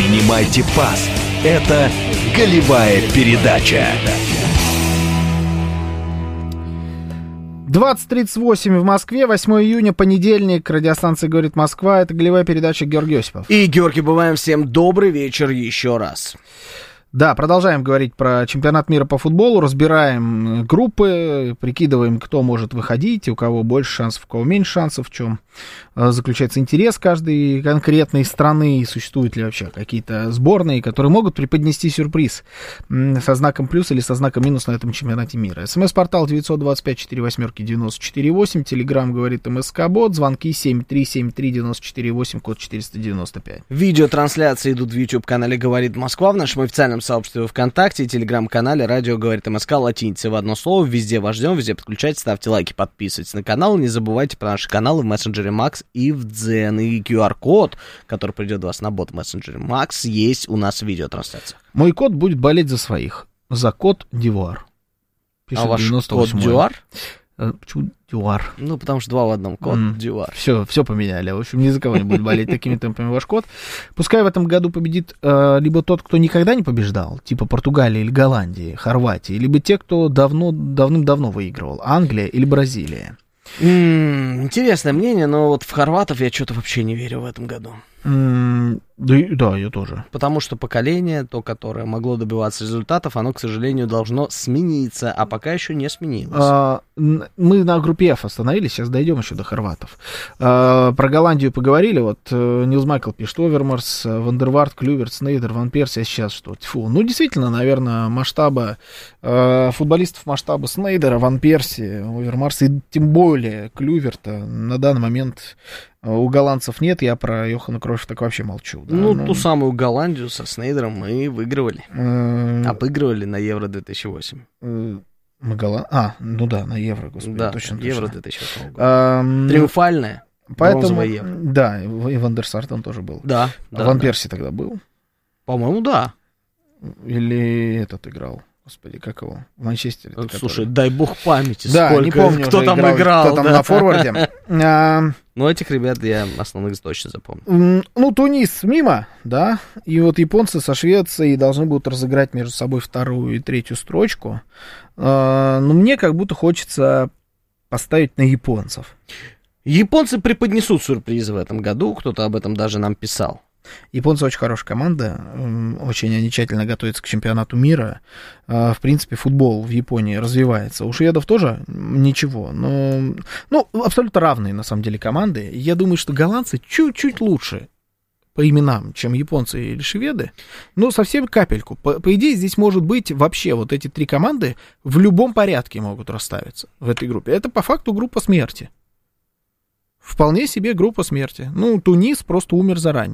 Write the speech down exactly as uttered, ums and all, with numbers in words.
Принимайте пас. Это голевая передача. двадцать тридцать восемь в Москве, восьмое июня, понедельник, радиостанция «Говорит Москва». Это голевая передача, Георгий Осипов. И, Георгий, бываем всем добрый вечер еще раз. Да, продолжаем говорить про чемпионат мира по футболу, разбираем группы, прикидываем, кто может выходить, у кого больше шансов, у кого меньше шансов, в чем заключается интерес каждой конкретной страны, и существуют ли вообще какие-то сборные, которые могут преподнести сюрприз со знаком плюс или со знаком минус на этом чемпионате мира. СМС-портал девять два пять четыре восемь девяносто четыре восемь, Телеграм говорит МСК-бот, звонки семь три семь три девяносто четыре восемь, код четыреста девяносто пять. Видеотрансляции идут в YouTube-канале «Говорит Москва», в нашем официальном сообществе ВКонтакте и Телеграм-канале «Радио говорит МСК» латиницей в одно слово. Везде вас ждем, везде подключайтесь, ставьте лайки, подписывайтесь на канал. Не забывайте про наши каналы в мессенджере Макс и в Дзен. И ку ар-код, который придет у вас на бот в мессенджере Макс, есть у нас в видеотрансляциях. Мой кот будет болеть за своих. За кот Дивуар. А ваш кот Дюар? Почему Дюар? Ну, потому что два в одном. Кот mm. Дюар. Все, все поменяли. В общем, ни за кого не будет болеть такими темпами ваш кот. Пускай в этом году победит э, либо тот, кто никогда не побеждал, типа Португалии или Голландии, Хорватии, либо те, кто давно, давным-давно выигрывал, Англия или Бразилия. Mm, интересное мнение, но вот в хорватов я что-то вообще не верю в этом году. Mm, да, да, я тоже. Потому что поколение, то, которое могло добиваться результатов, оно, к сожалению, должно смениться, а пока еще не сменилось. А, мы на группе F остановились, сейчас дойдем еще до хорватов. А, про Голландию поговорили, вот Нилс Майкл пишет: Овермарс, Вандерварт, Клюверт, Снейдер, Ван Перси, а сейчас что? Тьфу. Ну, действительно, наверное, масштаба э, футболистов масштаба Снейдера, Ван Перси, Овермарса и тем более Клюверта на данный момент у голландцев нет. Я про Йохана Кройфа так вообще молчу. Да? Ну, ну, ту самую Голландию со Снейдером мы выигрывали. Э- Обыгрывали на Евро две тысячи восемь. Э- мы Голланд... А, ну да, на Евро, господи, да, точно, Евро точно. две тысячи восьмого года. А- Триумфальное. Поэтому, Евро. Да, и Ван дер Сар там тоже был. Да. да Ван да. Перси тогда был? По-моему, да. Или этот играл? Господи, как его? В Манчестере. Слушай, который... дай бог памяти, да, сколько, не помню, кто там играл, играл. Кто там да. на форварде. Ну, этих ребят я основных точно запомнил. Ну, Тунис мимо, да, и вот японцы со Швецией должны будут разыграть между собой вторую и третью строчку. Но мне как будто хочется поставить на японцев. Японцы преподнесут сюрпризы в этом году, кто-то об этом даже нам писал. Японцы очень хорошая команда, очень они тщательно готовятся к чемпионату мира. В принципе, футбол в Японии развивается. У шведов тоже ничего, но ну, абсолютно равные, на самом деле, команды. Я думаю, что голландцы чуть-чуть лучше по именам, чем японцы или шведы, но совсем капельку. По, по идее, здесь может быть вообще вот эти три команды в любом порядке могут расставиться в этой группе. Это по факту группа смерти. Вполне себе группа смерти. Ну, Тунис просто умер заранее.